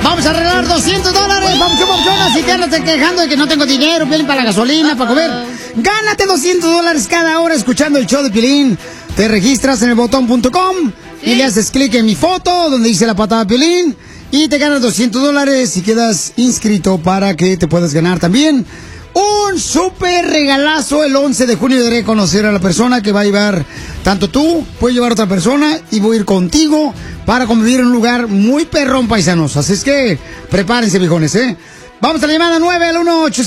Vamos a arreglar $200, papuchona. Si te andas quejando de que no tengo dinero, Piolín, para la gasolina, para comer, gánate $200 cada hora escuchando el show de Piolín. Te registras en elbotón.com y le haces clic en mi foto donde dice la patada Piolín y te ganas $200 y quedas inscrito para que te puedas ganar también un súper regalazo. El 11 de junio daré a conocer a la persona que va a llevar, tanto tú, puedes llevar a otra persona y voy a ir contigo para convivir en un lugar muy perrón, paisanos. Así es que prepárense, viejones, ¿eh? Vamos a la llamada 9 al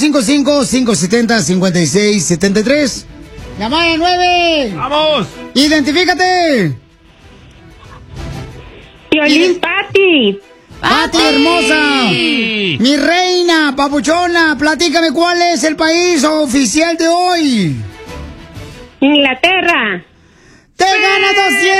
1-855-570-5673. Llamada 9. ¡Vamos! ¡Identifícate! Piolín, Pati. ¡Pati, hermosa! Mi reina, papuchona, platícame cuál es el país oficial de hoy. Inglaterra. ¡Te ganas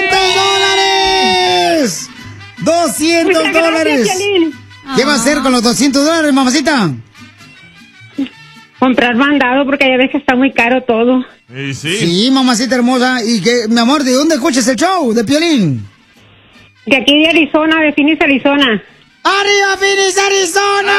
$200! ¡$200! Gracias, ¿Qué va a hacer con los $200, mamacita? Comprar mandado porque ya ves que está muy caro todo. Sí, mamacita hermosa. Y que, mi amor, ¿de dónde escuchas el show de Piolín? De aquí de Arizona, de Phoenix, Arizona. ¡Arriba, Phoenix, Arizona!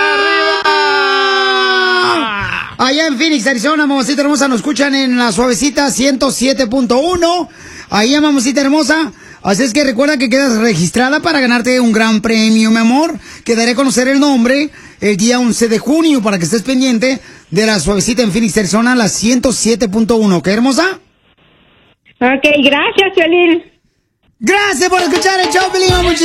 ¡Arriba! Allá en Phoenix, Arizona, mamacita hermosa, nos escuchan en la suavecita 107.1. Ahí, mamacita hermosa. Así es que recuerda que quedas registrada para ganarte un gran premio, mi amor. Que daré a conocer el nombre el día 11 de junio para que estés pendiente de la suavecita en Phoenix, Arizona, la 107.1. ¿Qué hermosa? Ok, gracias, Piolín. Gracias por escuchar el show, Piolín.